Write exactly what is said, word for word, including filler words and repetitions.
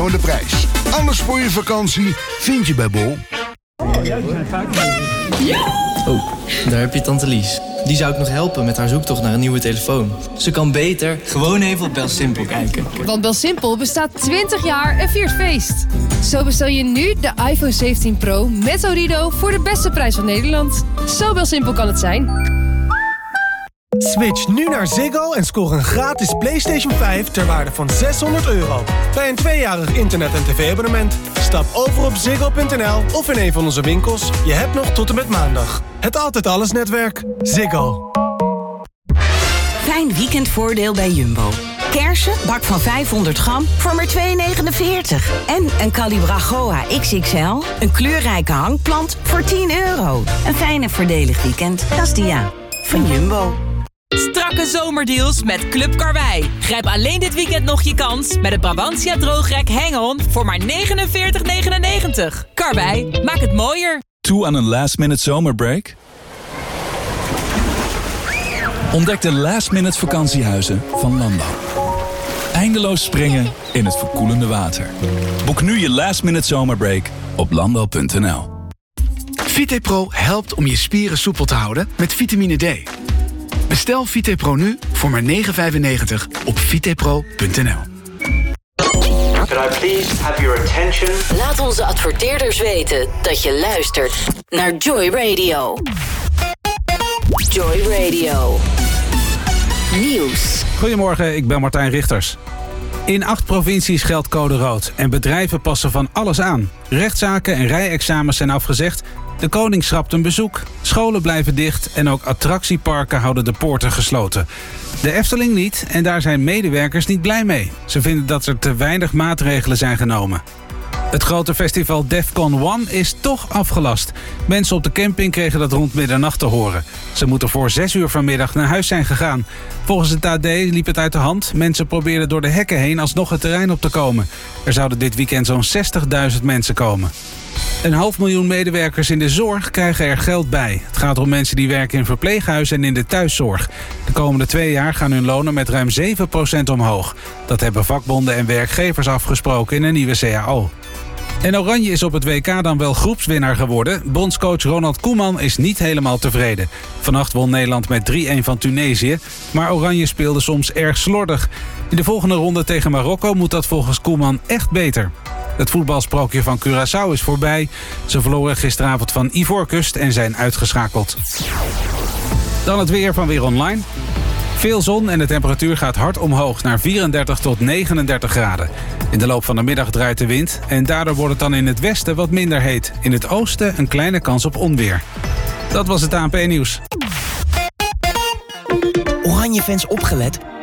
gewoon de prijs. Alles voor je vakantie vind je bij Bol. Oh, daar heb je tante Lies. Die zou ik nog helpen met haar zoektocht naar een nieuwe telefoon. Ze kan beter gewoon even op BelSimpel kijken. Want BelSimpel bestaat twintig jaar en viert feest. Zo bestel je nu de iPhone zeventien Pro met Odido voor de beste prijs van Nederland. Zo BelSimpel kan het zijn. Switch nu naar Ziggo en score een gratis PlayStation vijf ter waarde van zeshonderd euro. Bij een tweejarig internet- en tv-abonnement. Stap over op ziggo punt n l of in een van onze winkels. Je hebt nog tot en met maandag. Het Altijd Alles netwerk. Ziggo. Fijn weekendvoordeel bij Jumbo. Kersen, bak van vijfhonderd gram voor maar twee negenenveertig. En een Calibra Goa X X L, een kleurrijke hangplant voor tien euro. Een fijn en voordelig weekend, dat is Dia van Jumbo. Strakke zomerdeals met Club Karwei. Grijp alleen dit weekend nog je kans bij de Brabantia droogrek Hang-On voor maar negenenveertig negenennegentig. Karwei, maak het mooier. Toe aan een last-minute zomerbreak? Ontdek de last-minute vakantiehuizen van Landau. Eindeloos springen in het verkoelende water. Boek nu je last-minute zomerbreak op landau punt n l. VitePro helpt om je spieren soepel te houden met vitamine D. Bestel VitePro nu voor maar negen vijfennegentig op vitepro punt n l. Could I please have your attention? Laat onze adverteerders weten dat je luistert naar Joy Radio. Joy Radio. Nieuws. Goedemorgen, ik ben Martijn Richters. In acht provincies geldt code rood en bedrijven passen van alles aan. Rechtszaken en rijexamens zijn afgezegd. De koning schrapt een bezoek. Scholen blijven dicht en ook attractieparken houden de poorten gesloten. De Efteling niet en daar zijn medewerkers niet blij mee. Ze vinden dat er te weinig maatregelen zijn genomen. Het grote festival Defcon One is toch afgelast. Mensen op de camping kregen dat rond middernacht te horen. Ze moeten voor zes uur vanmiddag naar huis zijn gegaan. Volgens het A D liep het uit de hand. Mensen probeerden door de hekken heen alsnog het terrein op te komen. Er zouden dit weekend zo'n zestigduizend mensen komen. Een half miljoen medewerkers in de zorg krijgen er geld bij. Het gaat om mensen die werken in verpleeghuizen en in de thuiszorg. De komende twee jaar gaan hun lonen met ruim zeven procent omhoog. Dat hebben vakbonden en werkgevers afgesproken in een nieuwe C A O. En Oranje is op het W K dan wel groepswinnaar geworden. Bondscoach Ronald Koeman is niet helemaal tevreden. Vannacht won Nederland met drie-een van Tunesië. Maar Oranje speelde soms erg slordig. In de volgende ronde tegen Marokko moet dat volgens Koeman echt beter. Het voetbalsprookje van Curaçao is voorbij. Ze verloren gisteravond van Ivoorkust en zijn uitgeschakeld. Dan het weer van Weer Online. Veel zon en de temperatuur gaat hard omhoog naar vierendertig tot negenendertig graden. In de loop van de middag draait de wind en daardoor wordt het dan in het westen wat minder heet. In het oosten een kleine kans op onweer. Dat was het A N P-nieuws. Oranje-fans opgelet.